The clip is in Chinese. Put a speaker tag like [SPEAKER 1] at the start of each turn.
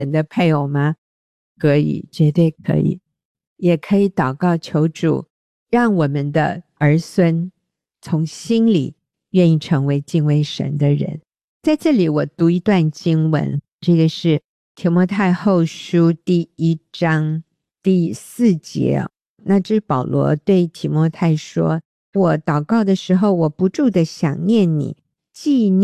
[SPEAKER 1] 人的配偶吗？可以，绝对可以。也可以祷告求主，让我们的儿孙从心里愿意成为敬畏神的人。在这里我读一段经文，这个是提摩太后书第1章第4节。那这是保罗对提摩太说，我祷告的时候，我不住地想念你，纪念